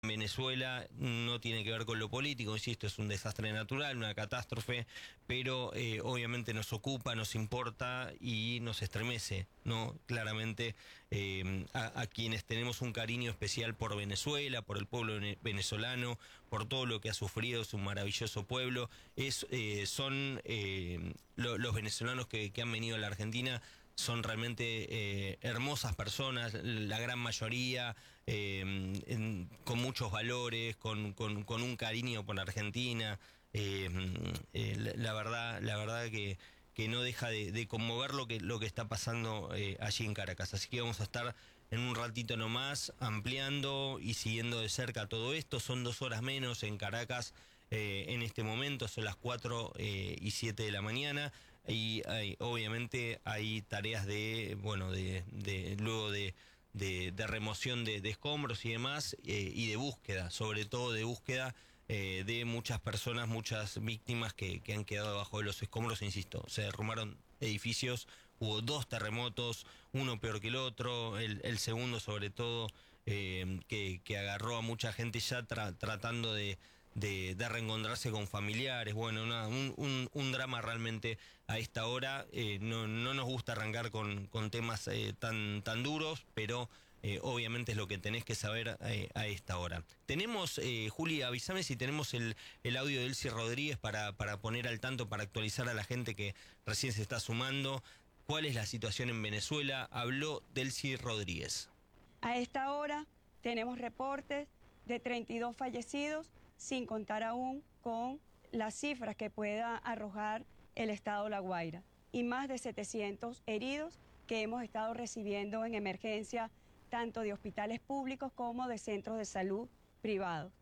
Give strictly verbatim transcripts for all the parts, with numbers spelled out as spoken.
Venezuela no tiene que ver con lo político, insisto, es un desastre natural, una catástrofe, pero eh, obviamente nos ocupa, nos importa y nos estremece, ¿no? Claramente eh, a, a quienes tenemos un cariño especial por Venezuela, por el pueblo venezolano, por todo lo que ha sufrido, es un maravilloso pueblo, es, eh, son eh, lo, los venezolanos que, que han venido a la Argentina. Son realmente eh, hermosas personas, la gran mayoría, eh, en, con muchos valores, con, con, con un cariño por la Argentina. Eh, eh, la, la verdad, la verdad que, que no deja de, de conmover lo que, lo que está pasando eh, allí en Caracas. Así que vamos a estar en un ratito nomás ampliando y siguiendo de cerca todo esto. Son dos horas menos en Caracas. Eh, en este momento son las cuatro eh, y siete de la mañana y hay, obviamente hay tareas de, bueno, de, de luego de, de, de remoción de, de escombros y demás eh, y de búsqueda, sobre todo de búsqueda eh, de muchas personas, muchas víctimas que, que han quedado debajo de los escombros, insisto, se derrumbaron edificios, hubo dos terremotos, uno peor que el otro, el, el segundo sobre todo eh, que, que agarró a mucha gente ya tra, tratando de De, de reencontrarse con familiares. Bueno, una, un, un, un drama realmente a esta hora. Eh, no, no nos gusta arrancar con, con temas eh, tan, tan duros, pero eh, obviamente es lo que tenés que saber eh, a esta hora. Tenemos, eh, Juli, avísame si tenemos el, el audio de Elsie Rodríguez para, para poner al tanto, para actualizar a la gente que recién se está sumando. ¿Cuál es la situación en Venezuela? Habló Elsie Rodríguez. A esta hora tenemos reportes de treinta y dos fallecidos, sin contar aún con las cifras que pueda arrojar el estado La Guaira, y más de setecientos heridos que hemos estado recibiendo en emergencia, tanto de hospitales públicos como de centros de salud privados.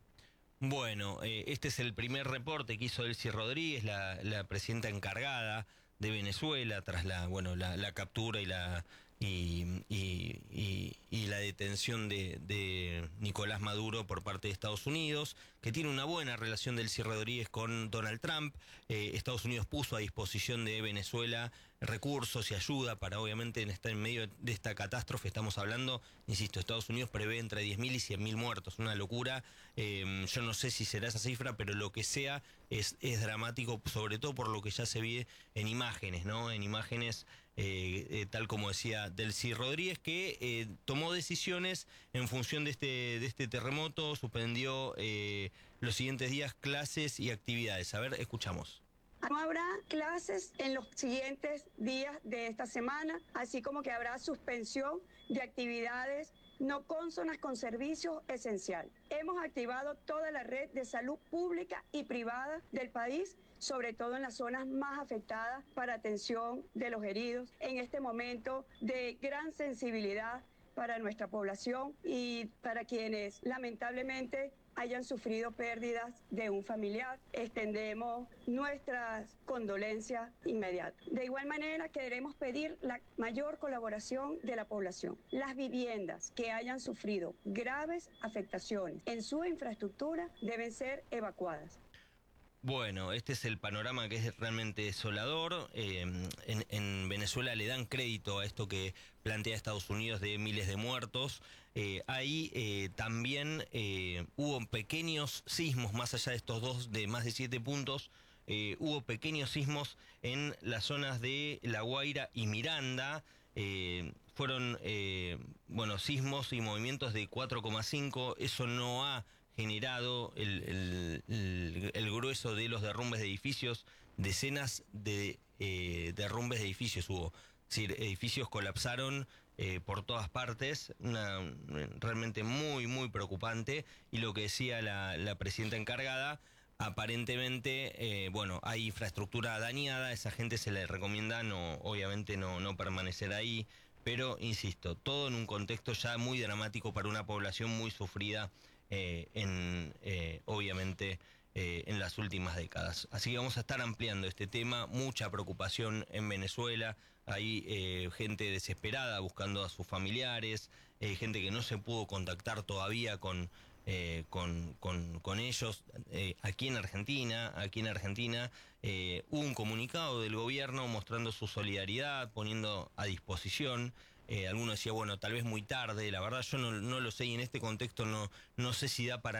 Bueno, eh, este es el primer reporte que hizo Elsie Rodríguez, la, la presidenta encargada de Venezuela, tras la, bueno, la, la captura y la y, y, y, y la detención de, de Nicolás Maduro por parte de Estados Unidos, que tiene una buena relación de Elsie Rodríguez con Donald Trump. Eh, Estados Unidos puso a disposición de Venezuela recursos y ayuda para, obviamente, estar en medio de esta catástrofe. Estamos hablando, insisto, Estados Unidos prevé entre diez mil y cien mil muertos, una locura. Eh, yo no sé si será esa cifra, pero lo que sea es, es dramático, sobre todo por lo que ya se ve en imágenes, ¿no? En imágenes, eh, eh, tal como decía Elsie Rodríguez, que eh, tomó decisiones en función de este, de este terremoto, suspendió eh, los siguientes días clases y actividades. A ver, escuchamos. No habrá clases en los siguientes días de esta semana, así como que habrá suspensión de actividades no cónsonas con servicios esenciales. Hemos activado toda la red de salud pública y privada del país, sobre todo en las zonas más afectadas, para atención de los heridos, en este momento de gran sensibilidad para nuestra población y para quienes lamentablemente hayan sufrido pérdidas de un familiar. Extendemos nuestras condolencias inmediatas. De igual manera, queremos pedir la mayor colaboración de la población. Las viviendas que hayan sufrido graves afectaciones en su infraestructura deben ser evacuadas. Bueno, este es el panorama que es realmente desolador. Eh, en, en Venezuela le dan crédito a esto que plantea Estados Unidos de miles de muertos. Eh, ahí eh, también eh, hubo pequeños sismos, más allá de estos dos de más de siete puntos. Eh, hubo pequeños sismos en las zonas de La Guaira y Miranda. Eh, fueron eh, bueno, sismos y movimientos de cuatro coma cinco. Eso no ha generado el, el, el, el grueso de los derrumbes de edificios. Decenas de eh, derrumbes de edificios hubo. Es decir, edificios colapsaron eh, por todas partes, una, realmente muy, muy preocupante. Y lo que decía la, la presidenta encargada, aparentemente, eh, bueno, hay infraestructura dañada, a esa gente se le recomienda no, obviamente no, no permanecer ahí, pero insisto, todo en un contexto ya muy dramático para una población muy sufrida, eh, en eh, obviamente eh, en las últimas décadas. Así que vamos a estar ampliando este tema, mucha preocupación en Venezuela, hay eh, gente desesperada buscando a sus familiares, eh, gente que no se pudo contactar todavía con Eh, con, con, con ellos. Eh, aquí en Argentina, aquí en Argentina eh, hubo un comunicado del gobierno mostrando su solidaridad, poniendo a disposición Eh, alguno decía, bueno, tal vez muy tarde, la verdad yo no, no lo sé y en este contexto no, no sé si da para